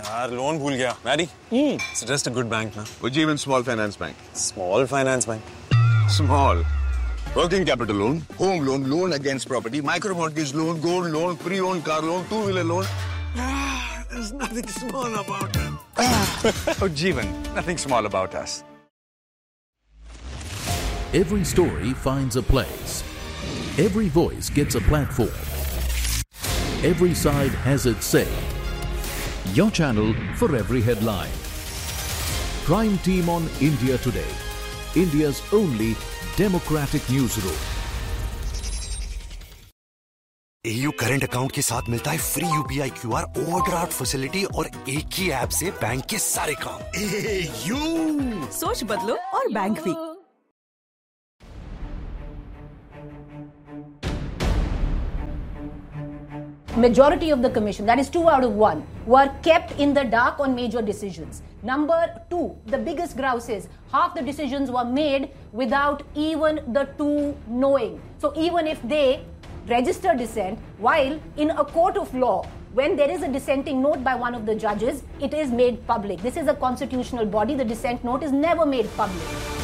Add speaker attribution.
Speaker 1: यार लोन भूल गया Maddie suggest a good bank ना
Speaker 2: Ujjivan Small Finance Bank.
Speaker 1: small finance bank
Speaker 2: Small. Working capital loan, home loan, loan against property, micro mortgage loan, gold loan, pre-owned car loan, two-wheeler loan.
Speaker 1: there's nothing small about it
Speaker 3: Ujjivan, nothing small about us.
Speaker 4: Every story finds a place. Every voice gets a platform. Every side has its say. Your channel for every headline. Prime Team on India Today. India's only democratic newsroom.
Speaker 5: AU current account के साथ मिलता है free UPI QR overdraft facility और एक ही app से bank के सारे काम। AU
Speaker 6: सोच बदलो और बैंक भी।
Speaker 7: Majority of the commission, that is 2 out of 1, were kept in the dark on major decisions. Number 2, the biggest grouse is half the decisions were made without even the two knowing. So even if they register dissent, while in a court of law, when there is a dissenting note by one of the judges, it is made public. This is a constitutional body. The dissent note is never made public.